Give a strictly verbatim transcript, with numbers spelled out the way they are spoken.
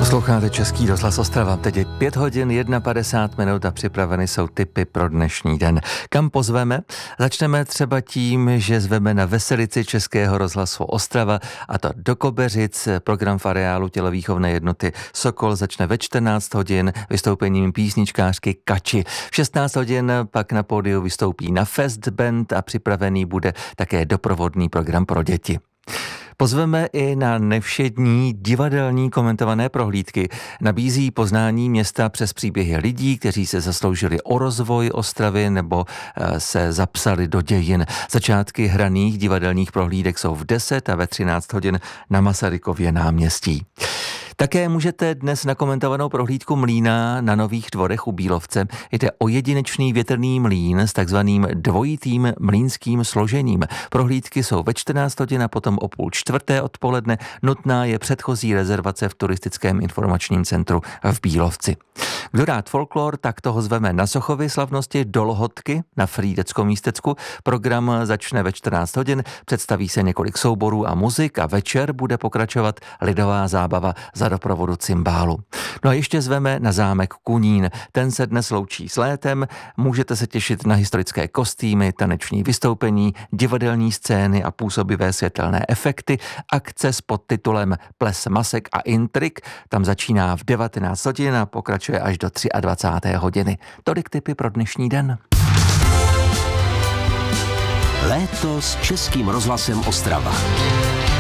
Posloucháte Český rozhlas Ostrava. Teď je pět hodin padesát jedna minut a připraveny jsou tipy pro dnešní den. Kam pozveme? Začneme třeba tím, že zveme na veselici Českého rozhlasu Ostrava, a to do Kobeřic. Program v areálu tělovýchovné jednoty Sokol začne ve čtrnáct hodin vystoupením písničkářky Kači. V šestnáct hodin pak na pódiu vystoupí na Fest Band a připravený bude také doprovodný program pro děti. Pozveme i na nevšední divadelní komentované prohlídky. Nabízí poznání města přes příběhy lidí, kteří se zasloužili o rozvoj Ostravy nebo se zapsali do dějin. Začátky hraných divadelních prohlídek jsou v deset a ve třináct hodin na Masarykově náměstí. Také můžete dnes na komentovanou prohlídku mlýna na Nových Dvorech u Bílovce. Jde o jedinečný větrný mlýn s takzvaným dvojitým mlýnským složením. Prohlídky jsou ve čtrnáct hodin a potom o půl čtvrté odpoledne. Nutná je předchozí rezervace v turistickém informačním centru v Bílovci. Kdo rád folklor, tak toho zveme na Sochovy slavnosti do Lhotky na Frýdeckom místecku. Program začne ve čtrnáct hodin, představí se několik souborů a muzik a večer bude pokračovat lidová zábava za doprovodu cymbálu. No a ještě zveme na zámek Kunín. Ten se dnes loučí s létem. Můžete se těšit na historické kostýmy, taneční vystoupení, divadelní scény a působivé světelné efekty. Akce s podtitulem Ples masek a intrik. Tam začíná v devatenáct hodin a pokračuje až do dvacáté třetí hodiny. Tolik tipy pro dnešní den. Léto s Českým rozhlasem Ostrava.